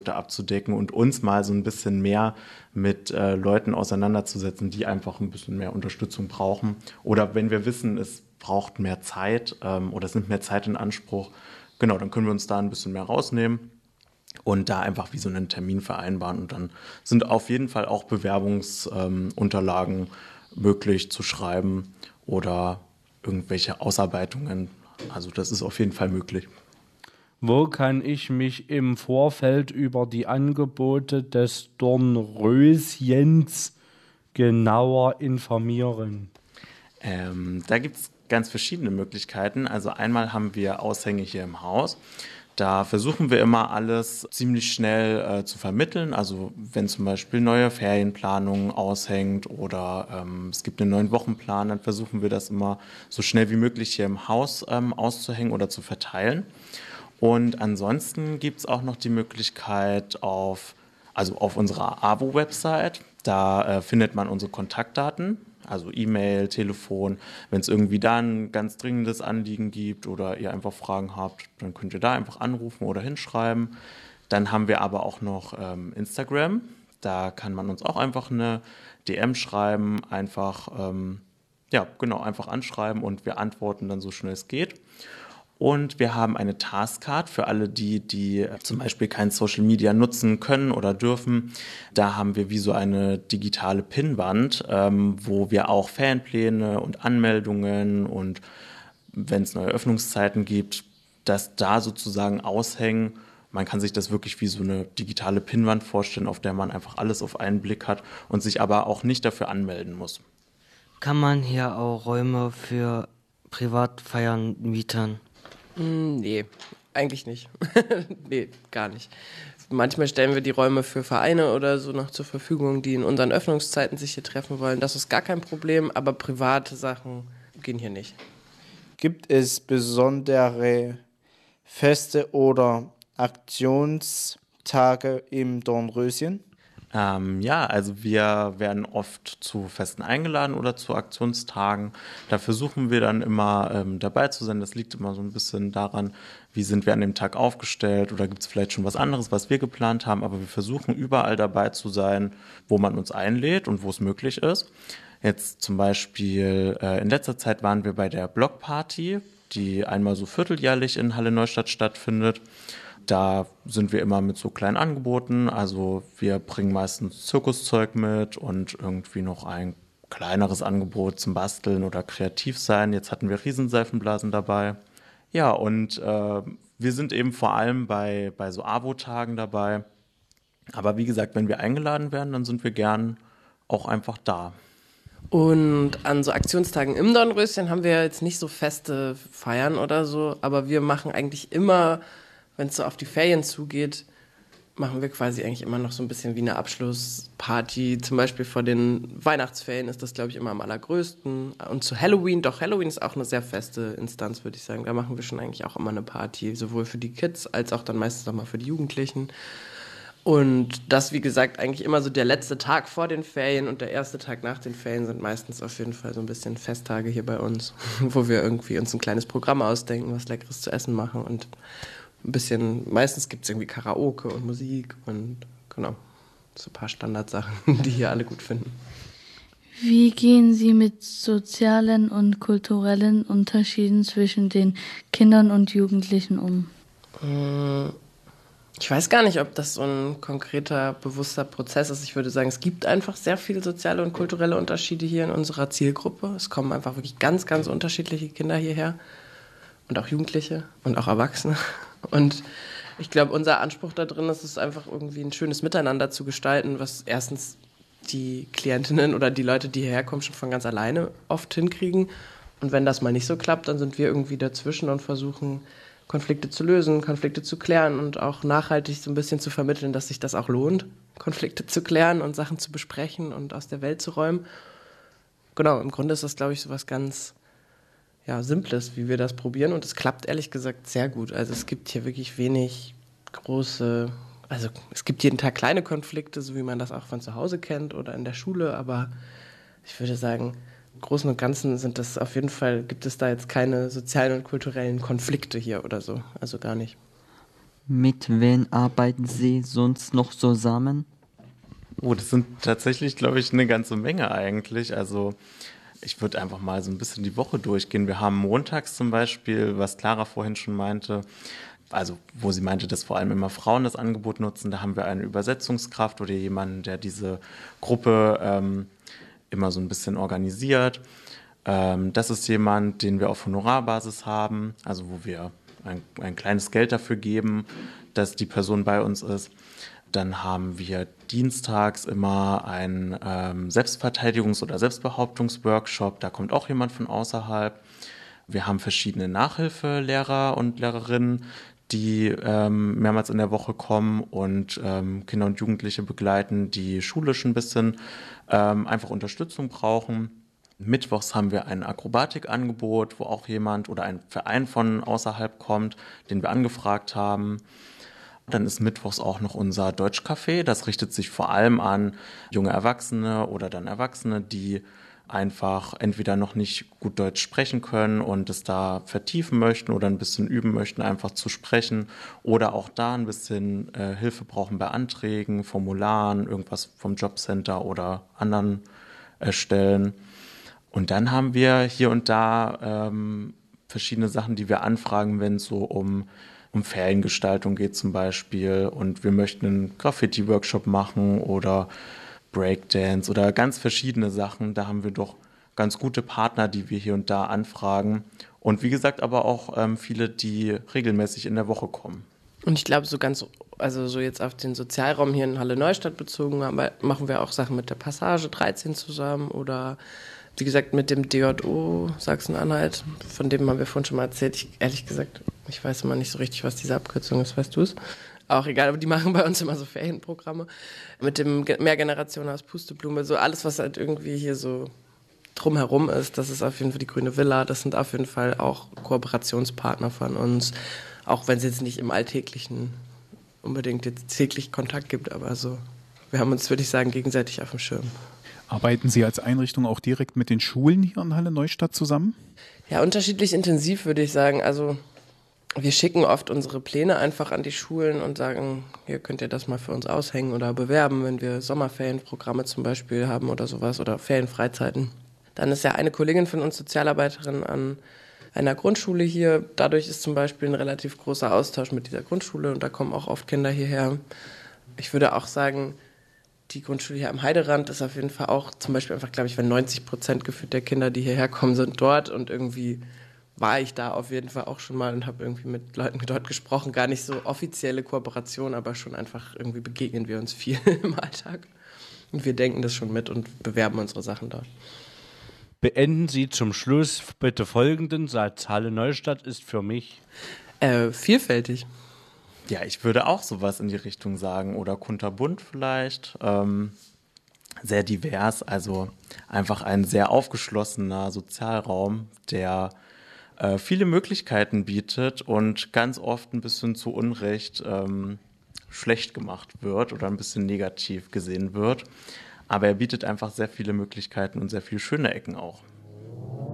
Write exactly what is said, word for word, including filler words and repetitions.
abzudecken und uns mal so ein bisschen mehr mit äh, Leuten auseinanderzusetzen, die einfach ein bisschen mehr Unterstützung brauchen. Oder wenn wir wissen, es braucht mehr Zeit ähm, oder es nimmt mehr Zeit in Anspruch, genau, dann können wir uns da ein bisschen mehr rausnehmen und da einfach wie so einen Termin vereinbaren. Und dann sind auf jeden Fall auch Bewerbungsunterlagen ähm, möglich zu schreiben oder irgendwelche Ausarbeitungen. Also das ist auf jeden Fall möglich. Wo kann ich mich im Vorfeld über die Angebote des Dornröschens genauer informieren? Ähm, da gibt es ganz verschiedene Möglichkeiten. Also einmal haben wir Aushänge hier im Haus. Da versuchen wir immer alles ziemlich schnell äh, zu vermitteln. Also wenn zum Beispiel neue Ferienplanungen aushängt oder ähm, es gibt einen neuen Wochenplan, dann versuchen wir das immer so schnell wie möglich hier im Haus ähm, auszuhängen oder zu verteilen. Und ansonsten gibt es auch noch die Möglichkeit auf, also auf unserer A W O-Website, da äh, findet man unsere Kontaktdaten, also E-Mail, Telefon. Wenn es irgendwie da ein ganz dringendes Anliegen gibt oder ihr einfach Fragen habt, dann könnt ihr da einfach anrufen oder hinschreiben. Dann haben wir aber auch noch ähm, Instagram. Da kann man uns auch einfach eine D M schreiben, einfach, ähm, ja, genau, einfach anschreiben und wir antworten dann so schnell es geht. Und wir haben eine Taskcard für alle die, die zum Beispiel kein Social Media nutzen können oder dürfen. Da haben wir wie so eine digitale Pinnwand, ähm, wo wir auch Fanpläne und Anmeldungen und wenn es neue Öffnungszeiten gibt, das da sozusagen aushängen. Man kann sich das wirklich wie so eine digitale Pinnwand vorstellen, auf der man einfach alles auf einen Blick hat und sich aber auch nicht dafür anmelden muss. Kann man hier auch Räume für Privatfeiern mieten? Nee, eigentlich nicht. Nee, gar nicht. Manchmal stellen wir die Räume für Vereine oder so noch zur Verfügung, die in unseren Öffnungszeiten sich hier treffen wollen. Das ist gar kein Problem, aber private Sachen gehen hier nicht. Gibt es besondere Feste oder Aktionstage im Dornröschen? Ähm, ja, also wir werden oft zu Festen eingeladen oder zu Aktionstagen. Da versuchen wir dann immer ähm, dabei zu sein. Das liegt immer so ein bisschen daran, wie sind wir an dem Tag aufgestellt oder gibt es vielleicht schon was anderes, was wir geplant haben. Aber wir versuchen überall dabei zu sein, wo man uns einlädt und wo es möglich ist. Jetzt zum Beispiel äh, in letzter Zeit waren wir bei der Blockparty, die einmal so vierteljährlich in Halle Neustadt stattfindet. Da sind wir immer mit so kleinen Angeboten, also wir bringen meistens Zirkuszeug mit und irgendwie noch ein kleineres Angebot zum Basteln oder kreativ sein. Jetzt hatten wir Riesenseifenblasen dabei. Ja, und äh, wir sind eben vor allem bei, bei so A W O-Tagen dabei. Aber wie gesagt, wenn wir eingeladen werden, dann sind wir gern auch einfach da. Und an so Aktionstagen im Dornröschen haben wir jetzt nicht so feste Feiern oder so, aber wir machen eigentlich immer, wenn es so auf die Ferien zugeht, machen wir quasi eigentlich immer noch so ein bisschen wie eine Abschlussparty. Zum Beispiel vor den Weihnachtsferien ist das, glaube ich, immer am allergrößten. Und zu Halloween, doch Halloween ist auch eine sehr feste Instanz, würde ich sagen. Da machen wir schon eigentlich auch immer eine Party, sowohl für die Kids als auch dann meistens auch mal für die Jugendlichen. Und das, wie gesagt, eigentlich immer so der letzte Tag vor den Ferien und der erste Tag nach den Ferien sind meistens auf jeden Fall so ein bisschen Festtage hier bei uns, wo wir irgendwie uns ein kleines Programm ausdenken, was Leckeres zu essen machen und ein bisschen, meistens gibt es irgendwie Karaoke und Musik und genau, so ein paar Standardsachen, die hier alle gut finden. Wie gehen Sie mit sozialen und kulturellen Unterschieden zwischen den Kindern und Jugendlichen um? Ich weiß gar nicht, ob das so ein konkreter, bewusster Prozess ist. Ich würde sagen, es gibt einfach sehr viele soziale und kulturelle Unterschiede hier in unserer Zielgruppe. Es kommen einfach wirklich ganz, ganz unterschiedliche Kinder hierher und auch Jugendliche und auch Erwachsene. Und ich glaube, unser Anspruch da drin ist es einfach irgendwie ein schönes Miteinander zu gestalten, was erstens die Klientinnen oder die Leute, die hierher kommen, schon von ganz alleine oft hinkriegen. Und wenn das mal nicht so klappt, dann sind wir irgendwie dazwischen und versuchen, Konflikte zu lösen, Konflikte zu klären und auch nachhaltig so ein bisschen zu vermitteln, dass sich das auch lohnt, Konflikte zu klären und Sachen zu besprechen und aus der Welt zu räumen. Genau, im Grunde ist das, glaube ich, so was ganz ja, Simples, wie wir das probieren. Und es klappt ehrlich gesagt sehr gut. Also es gibt hier wirklich wenig große, also es gibt jeden Tag kleine Konflikte, so wie man das auch von zu Hause kennt oder in der Schule. Aber ich würde sagen, im Großen und Ganzen sind das auf jeden Fall, gibt es da jetzt keine sozialen und kulturellen Konflikte hier oder so. Also gar nicht. Mit wem arbeiten Sie sonst noch zusammen? Oh, das sind tatsächlich, glaube ich, eine ganze Menge eigentlich. Also ich würde einfach mal so ein bisschen die Woche durchgehen. Wir haben montags zum Beispiel, was Clara vorhin schon meinte, also wo sie meinte, dass vor allem immer Frauen das Angebot nutzen, da haben wir eine Übersetzungskraft oder jemanden, der diese Gruppe ähm, immer so ein bisschen organisiert. Ähm, das ist jemand, den wir auf Honorarbasis haben, also wo wir ein, ein kleines Geld dafür geben, dass die Person bei uns ist. Dann haben wir dienstags immer einen ähm, Selbstverteidigungs- oder Selbstbehauptungsworkshop. Da kommt auch jemand von außerhalb. Wir haben verschiedene Nachhilfelehrer und Lehrerinnen, die ähm, mehrmals in der Woche kommen und ähm, Kinder und Jugendliche begleiten, die schulisch ein bisschen ähm, einfach Unterstützung brauchen. Mittwochs haben wir ein Akrobatikangebot, wo auch jemand oder ein Verein von außerhalb kommt, den wir angefragt haben. Dann ist mittwochs auch noch unser Deutschcafé. Das richtet sich vor allem an junge Erwachsene oder dann Erwachsene, die einfach entweder noch nicht gut Deutsch sprechen können und es da vertiefen möchten oder ein bisschen üben möchten, einfach zu sprechen oder auch da ein bisschen äh, Hilfe brauchen bei Anträgen, Formularen, irgendwas vom Jobcenter oder anderen äh, Stellen. Und dann haben wir hier und da ähm, verschiedene Sachen, die wir anfragen, wenn es so um um Feriengestaltung geht zum Beispiel und wir möchten einen Graffiti-Workshop machen oder Breakdance oder ganz verschiedene Sachen. Da haben wir doch ganz gute Partner, die wir hier und da anfragen. Und wie gesagt, aber auch ähm, viele, die regelmäßig in der Woche kommen. Und ich glaube, so ganz, also so jetzt auf den Sozialraum hier in Halle Neustadt bezogen, aber machen wir auch Sachen mit der Passage dreizehn zusammen oder wie gesagt mit dem D J O Sachsen-Anhalt, von dem haben wir vorhin schon mal erzählt. Ich, ehrlich gesagt, ich weiß immer nicht so richtig, was diese Abkürzung ist, weißt du es? Auch egal, aber die machen bei uns immer so Ferienprogramme mit dem Mehrgeneration aus Pusteblume, so alles, was halt irgendwie hier so drumherum ist, das ist auf jeden Fall die Grüne Villa, das sind auf jeden Fall auch Kooperationspartner von uns, auch wenn es jetzt nicht im Alltäglichen unbedingt jetzt täglich Kontakt gibt, aber so, wir haben uns, würde ich sagen, gegenseitig auf dem Schirm. Arbeiten Sie als Einrichtung auch direkt mit den Schulen hier in Halle Neustadt zusammen? Ja, unterschiedlich intensiv, würde ich sagen. Also wir schicken oft unsere Pläne einfach an die Schulen und sagen, hier könnt ihr das mal für uns aushängen oder bewerben, wenn wir Sommerferienprogramme zum Beispiel haben oder sowas oder Ferienfreizeiten. Dann ist ja eine Kollegin von uns Sozialarbeiterin an einer Grundschule hier. Dadurch ist zum Beispiel ein relativ großer Austausch mit dieser Grundschule und da kommen auch oft Kinder hierher. Ich würde auch sagen, die Grundschule hier am Heiderand ist auf jeden Fall auch zum Beispiel einfach, glaube ich, wenn neunzig Prozent gefühlt der Kinder, die hierher kommen, sind dort und irgendwie war ich da auf jeden Fall auch schon mal und habe irgendwie mit Leuten dort gesprochen. Gar nicht so offizielle Kooperation, aber schon einfach irgendwie begegnen wir uns viel im Alltag. Und wir denken das schon mit und bewerben unsere Sachen dort. Beenden Sie zum Schluss bitte folgenden Satz. Halle Neustadt ist für mich Äh, vielfältig. Ja, ich würde auch sowas in die Richtung sagen oder kunterbunt vielleicht. Ähm, sehr divers, also einfach ein sehr aufgeschlossener Sozialraum, der äh, viele Möglichkeiten bietet und ganz oft ein bisschen zu Unrecht ähm, schlecht gemacht wird oder ein bisschen negativ gesehen wird. Aber er bietet einfach sehr viele Möglichkeiten und sehr viele schöne Ecken auch.